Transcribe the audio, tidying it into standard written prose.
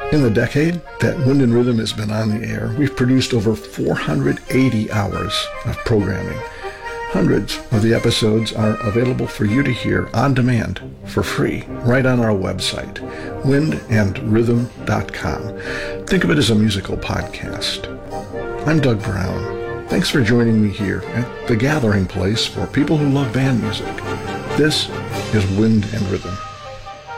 In the decade that Wind and Rhythm has been on the air, we've produced over 480 hours of programming. Hundreds of the episodes are available for you to hear on demand for free right on our website, windandrhythm.com. Think of it as a musical podcast. I'm Doug Brown. Thanks for joining me here at the gathering place for people who love band music. This is Wind and Rhythm.